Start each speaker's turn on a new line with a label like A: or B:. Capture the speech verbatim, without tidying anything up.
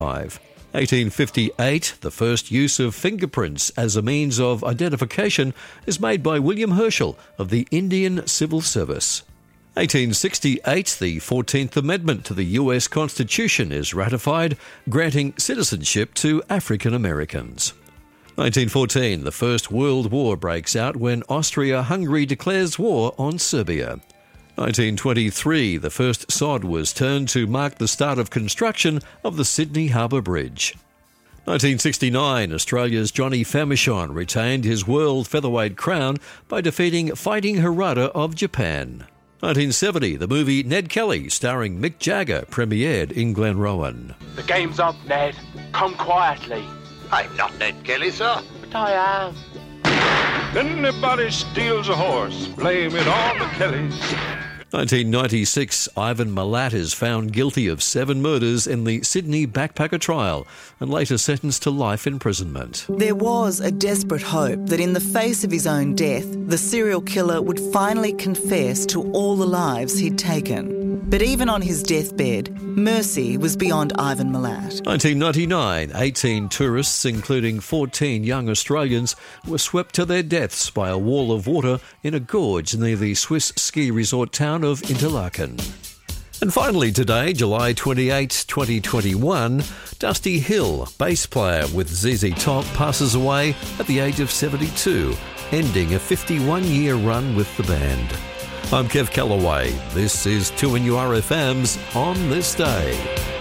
A: eighteen fifty-eight, the first use of fingerprints as a means of identification is made by William Herschel of the Indian Civil Service. eighteen sixty-eight, the fourteenth Amendment to the U S Constitution is ratified, granting citizenship to African Americans. nineteen fourteen, the First World War breaks out when Austria-Hungary declares war on Serbia. nineteen twenty-three, the first sod was turned to mark the start of construction of the Sydney Harbour Bridge. nineteen sixty-nine, Australia's Johnny Famechon retained his world featherweight crown by defeating Fighting Harada of Japan. nineteen seventy, the movie Ned Kelly, starring Mick Jagger, premiered in Glenrowan.
B: The game's up, Ned. Come quietly.
C: I'm not Ned Kelly, sir.
B: But I am.
D: Anybody steals a horse, blame it on the Kellys.
A: nineteen ninety-six, Ivan Milat is found guilty of seven murders in the Sydney backpacker trial and later sentenced to life imprisonment.
E: There was a desperate hope that in the face of his own death, the serial killer would finally confess to all the lives he'd taken. But even on his deathbed, mercy was beyond Ivan Milat.
A: nineteen ninety-nine, eighteen tourists, including fourteen young Australians, were swept to their deaths by a wall of water in a gorge near the Swiss ski resort town of Interlaken. And finally today, July twenty-eighth, twenty twenty-one, Dusty Hill, bass player with Z Z Top, passes away at the age of seventy-two, ending a fifty-one-year run with the band. I'm Kev Callaway. This is two N U R F M's On This Day.